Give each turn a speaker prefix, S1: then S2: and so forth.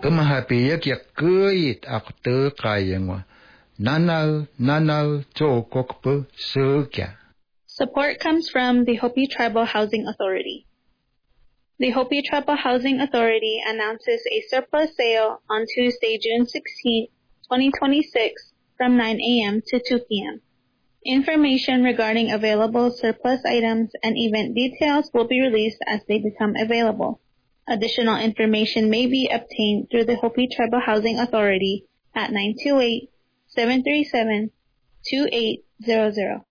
S1: Kemahapiyak yak kuit akte kayangwa. Nanal chokokpo sukya.
S2: Support comes from the Hopi Tribal Housing Authority. The Hopi Tribal Housing Authority announces a surplus sale on Tuesday, June 16, 2026 from 9 a.m. to 2 p.m. Information regarding available surplus items and event details will be released as they become available. Additional information may be obtained through the Hopi Tribal Housing Authority at 928-737-2800.